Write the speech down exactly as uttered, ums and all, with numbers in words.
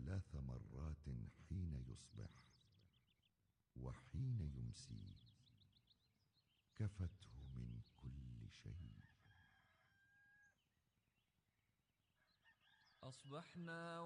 ثلاث مرات حين يصبح وحين يمسي، كفته من كل شيء. أصبحنا